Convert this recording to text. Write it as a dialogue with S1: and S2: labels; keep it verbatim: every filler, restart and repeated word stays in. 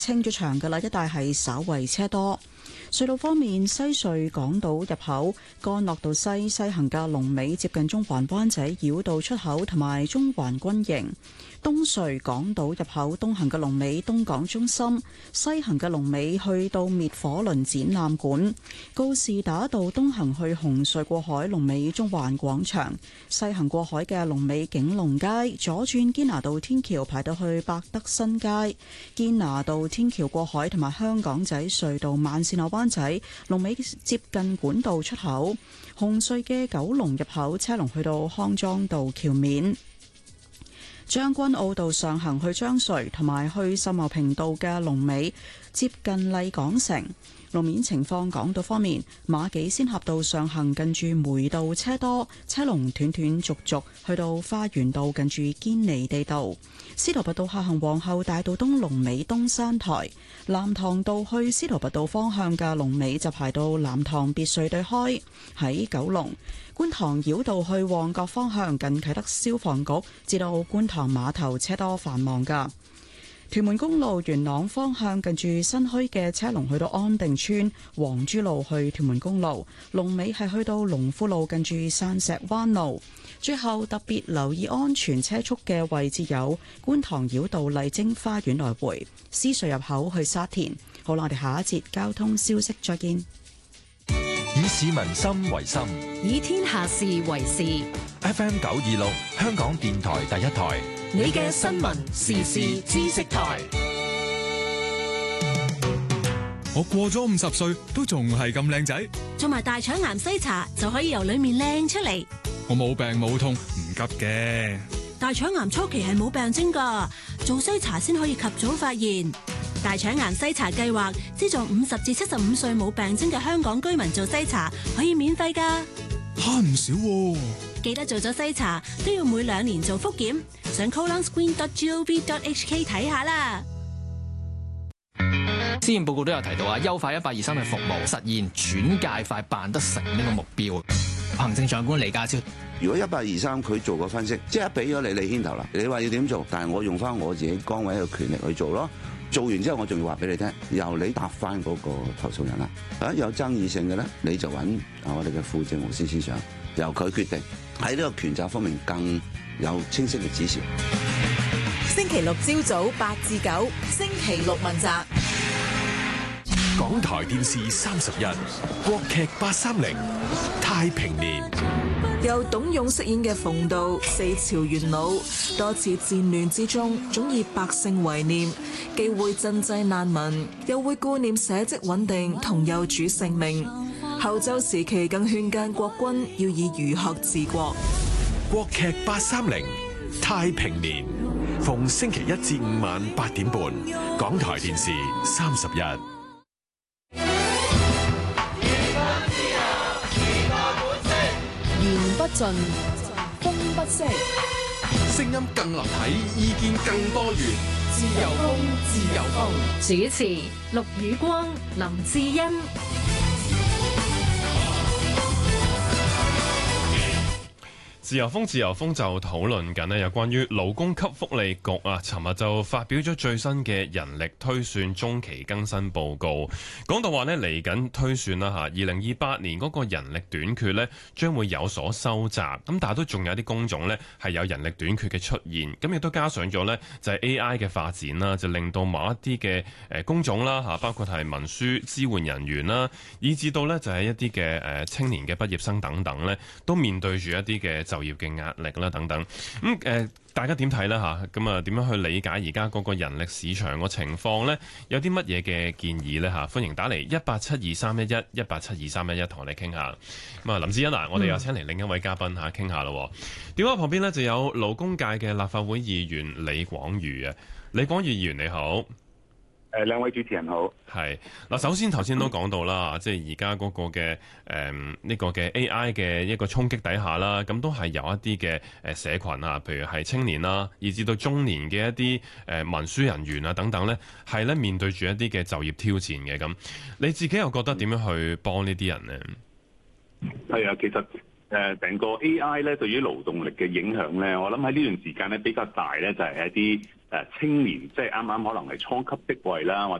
S1: 清咗場㗎啦，一帶係稍為車多。隧道方面，西隧港島入口干諾道西西行嘅龍尾接近中環灣仔繞道出口同埋中環軍營。東隧港島入口東行嘅龍尾東港中心，西行嘅龍尾去到滅火輪展覽館。告士打道東行去紅隧過海龍尾中環廣場，西行過海嘅龍尾景隆街。左轉堅拿道天橋排到去百德新街，堅拿道天橋過海同埋香港仔隧道慢線落灣仔龍尾接近管道出口。紅隧嘅九龍入口車龍去到康莊道橋面。將軍澳道上行去將隧同埋去秀茂坪道嘅龍尾接近麗港城。路面情況，港島方面，馬己仙峽道上行近住梅道車多，車龍斷斷續續去到花園道近住堅尼地道。司徒拔道下行皇后大道東龍尾東山台，藍塘道去司徒拔道方向嘅龍尾就排到藍塘別墅對開。喺九龍觀塘繞道去旺角方向近啟德消防局至到觀塘碼頭車多繁忙噶。屯門公路元朗方向近住新墟嘅車龍去到安定村，黃珠路去屯門公路龍尾係去到龍富路近住山石灣路。最後特別留意安全車速嘅位置有觀塘繞道麗晶花園來回、獅隧入口去沙田。好啦，我哋下一節交通消息再見。
S2: 以市民心為心，
S3: 以天下事為事。
S2: F M 九二六香港電台第一台，
S3: 你嘅新聞時事知識台。
S4: 我過咗五十歲都仲係咁靚仔，
S3: 做埋大腸癌篩查就可以由裏面靚出嚟。
S4: 我冇病冇痛，唔急嘅。
S3: 大腸癌初期係冇病徵㗎，做篩查先可以及早發現。大腸癌篩查計劃資助五十至七十五歲冇病徵嘅香港居民做篩查，可以免費㗎。
S4: 慳唔少喎。
S3: 記得做咗篩查都要每兩年做複檢，上 colon screen dot gov dot h k 睇下啦。
S5: 施政報告都有提到啊，優化一八二三嘅服務，實現轉介快辦得成呢個目標。行政長官李家超，
S6: 如果一八二三佢做個分析，即係俾咗你，你牽頭啦。你話要點做，但係我用翻我自己崗位嘅權力去做咯。做完之後，我仲要話俾你聽，由你答翻嗰個投訴人啦。啊，有爭議性嘅咧，你就揾啊我哋嘅副政務司司長，由佢決定。喺呢個權責方面更有清晰嘅指示。
S7: 星期六朝早八至九，星期六問責。
S2: 港台電視三十一，國劇八三零，太平年。
S7: 由董勇飾演嘅馮道，四朝元老，多次戰亂之中，總以百姓為念，既會賑濟難民，又會顧念社稷穩定同幼主性命。後周時期更勸諫國君要以儒學治國。
S2: 國劇八三零，太平年，逢星期一至五晚八點半，港台電視三十一。
S7: 言不盡，風不息，
S8: 聲音更立體，意見更多元。自由風，自由風。
S3: 主持：陸宇光、林志恩。
S9: 自由風自由風就討論緊呢有關於勞工及福利局啊，尋日就發表咗最新嘅人力推算中期更新報告，講到話呢嚟緊推算啦嚇，二零二八年嗰個人力短缺呢將會有所收窄，咁但係都仲有啲工種呢係有人力短缺嘅出現，咁亦都加上咗呢就係 A I 嘅發展啦，就令到某一啲嘅誒工種啦嚇，包括係文書支援人員啦，以至到呢就係一啲嘅誒青年嘅畢業生等等呢，都面對住一啲嘅就業嘅壓力啦等等，咁、嗯、誒、呃、大家點睇呢？吓？咁啊點樣去理解而家嗰個人力市場個情況呢？有啲乜嘢嘅建議呢？吓？歡迎打嚟一八七二三一一一八七二三一一同我哋傾下。咁啊林志恩啊，我哋又請嚟另一位嘉賓吓傾下咯。電話旁邊呢就有勞工界嘅立法會議員李廣瑜啊，李廣瑜議員你好。
S10: 誒，兩位主持人好。
S9: 係嗱，首先頭先都講到啦，即係而家嗰個嘅誒呢個嘅 A I 嘅一個衝擊底下啦，咁都係有一啲嘅誒社群啊，譬如係青年啦，以至到中年嘅一啲誒文書人員啊等等咧，係咧面對住一啲嘅就業挑戰嘅咁。你自己又覺得點樣去幫呢啲人呢？
S10: 係啊，其實誒成個 A I 咧對於勞動力嘅影響咧，我諗喺呢段時間咧比較大咧，就係一啲誒青年，即係啱啱可能係初級職位啦，或